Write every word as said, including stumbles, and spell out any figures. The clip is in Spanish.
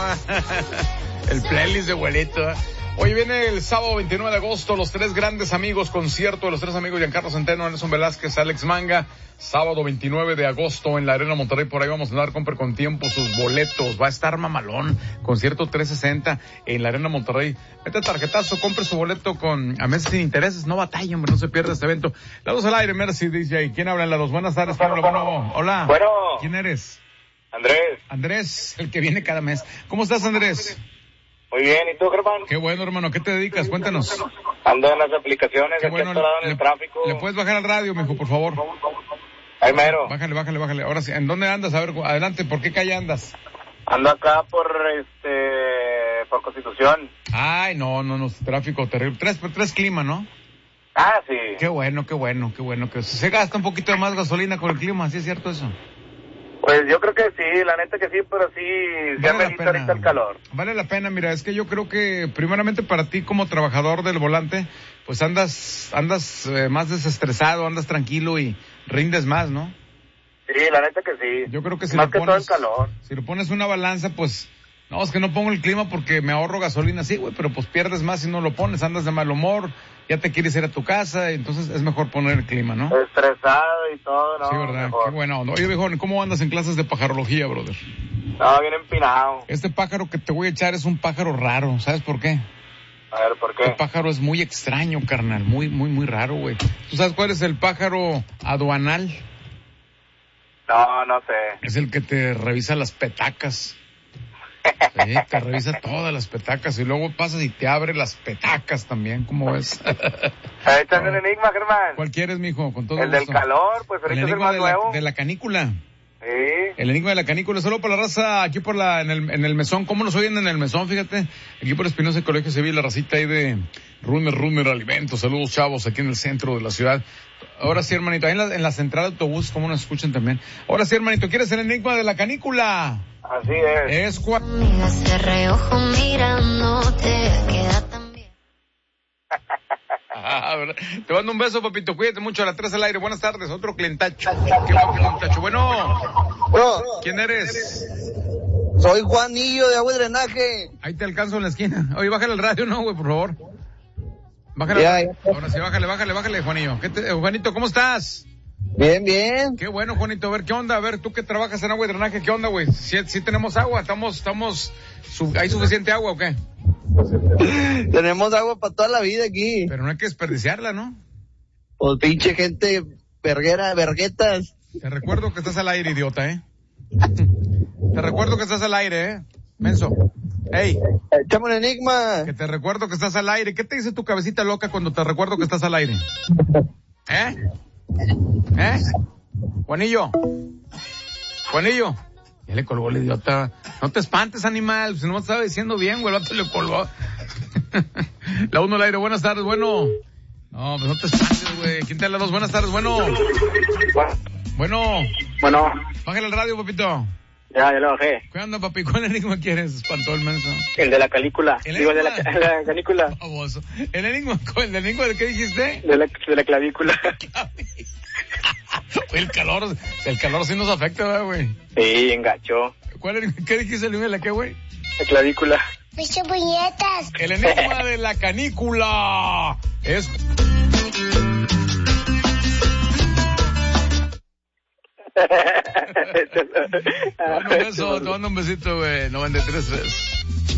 ¿va? El playlist de abuelito, ¿va? Hoy viene el sábado veintinueve de agosto, los tres grandes amigos, concierto de los tres amigos, Giancarlo Centeno, Anderson Velázquez, Alex Manga. Sábado veintinueve de agosto en la Arena Monterrey, por ahí vamos a andar, compre con tiempo sus boletos. Va a estar mamalón, concierto trescientos sesenta en la Arena Monterrey. Mete tarjetazo, compre su boleto con, a meses sin intereses, no batalla, hombre, no se pierda este evento. La dos al aire, merci, D J. ¿Quién habla en la dos? Buenas tardes, ¿quién habla? Bueno, hola. Bueno. ¿Quién eres? Andrés. Andrés, el que viene cada mes. ¿Cómo estás, Andrés? Muy bien, ¿y tú, Germán? Qué bueno, hermano, ¿qué te dedicas? Cuéntanos. Ando en las aplicaciones, Qué aquí bueno, atorado en le, el tráfico. ¿Le puedes bajar al radio, mijo, por favor? Ahí mero. Bájale, bájale, bájale. Ahora sí, ¿en dónde andas? A ver, adelante, ¿por qué calle andas? Ando acá por, este, por Constitución. Ay, no, no, no, tráfico terrible. Tres, tres clima, ¿no? Ah, sí. Qué bueno, qué bueno, qué bueno. Que se gasta un poquito de más gasolina con el clima, ¿sí es cierto eso? Pues yo creo que sí, la neta que sí, pero sí, ya me Vale la gusta pena. ahorita el calor. Vale la pena, mira, es que yo creo que primeramente para ti como trabajador del volante, pues andas, andas eh, más desestresado, andas tranquilo y rindes más, ¿no? Sí, la neta que sí. Yo creo que si más lo que pones, todo el calor. si lo pones una balanza, pues, no, es que no pongo el clima porque me ahorro gasolina, sí, güey, pero pues pierdes más si no lo pones, andas de mal humor, ya te quieres ir a tu casa, entonces es mejor poner el clima, ¿no? Estresado y todo, ¿no? Sí, ¿verdad? Mejor. Qué buena onda. Oye, viejo, ¿cómo andas en clases de pajarología, brother? No, bien empinado. Este pájaro que te voy a echar es un pájaro raro, ¿sabes por qué? A ver, ¿por qué? Este pájaro es muy extraño, carnal, muy, muy, muy raro, güey. ¿Tú sabes cuál es el pájaro aduanal? No, no sé. Es el que te revisa las petacas. Sí, te revisa todas las petacas y luego pasas y te abre las petacas también, ¿cómo ves? Echando un enigma, Germán. ¿Cuál quieres, mijo? Con todo El gusto. del calor, pues El ahorita es el enigma más de la, nuevo. de la canícula. Sí. El enigma de la canícula, solo para la raza aquí por la, en el, en el mesón. ¿Cómo nos oyen en el mesón? Fíjate, aquí por Espinosa Colegio Civil, la racita ahí de Runner, Runner Alimentos. Saludos, chavos, aquí en el centro de la ciudad. Ahora sí, hermanito, ahí en la, en la central de autobús, ¿cómo nos escuchan también? Ahora sí, hermanito, ¿quieres el enigma de la canícula? Así es. Es cua... Ese reojo mirándote queda tan bien. Ah, ¿verdad? Te mando un beso, papito, cuídate mucho, a las tres al aire. Buenas tardes, otro clientacho. Qué guapo clientacho. Bueno, Bro, ¿quién eres? soy Juanillo de Agua y Drenaje. Ahí te alcanzo en la esquina. Oye, bájale el radio, ¿no, güey, por favor? Bájale. Ya, ya. Ahora sí, bájale, bájale, bájale, Juanillo. ¿Qué te, Juanito, ¿cómo estás? Bien, bien. Qué bueno, Juanito. A ver, ¿qué onda? A ver, tú que trabajas en agua y drenaje, ¿qué onda, güey? ¿Sí, sí tenemos agua? ¿Estamos, estamos, su, hay suficiente agua o qué? Tenemos agua para toda la vida aquí. Pero no hay que desperdiciarla, ¿no? Pues pinche gente verguera, verguetas. Te recuerdo que estás al aire, idiota, ¿eh? Te recuerdo que estás al aire, ¿eh? Menso. Ey, Échame un enigma. que te recuerdo que estás al aire. ¿Qué te dice tu cabecita loca cuando te recuerdo que estás al aire? ¿Eh? ¿Eh? Juanillo. Juanillo. Ya le colgó el idiota. No te espantes, animal. Si no me estaba diciendo bien, güey, el otro le colgó. La uno al aire. Buenas tardes, bueno. No, pues no te espantes, güey. ¿Quién te da la dos? Buenas tardes, bueno. Bueno. Bueno, Bájale el radio, papito. ya, ya lo bajé. ¿Qué onda, papi? ¿Cuál enigma quieres? Espantó el menso. El de la calícula. ¿El Digo, el de la, enigma? la canícula. Baboso. ¿El enigma? ¿El enigma de qué dijiste? De la, de la clavícula. Oye, el calor, el calor sí nos afecta, ¿verdad, güey? Sí, enganchó. ¿Cuál enigma? ¿Qué dijiste el enigma de la qué, güey? La clavícula. Bicho puñetas. El enigma de la canícula es... Te mando un beso, te mando un besito, güey. noventa y tres tres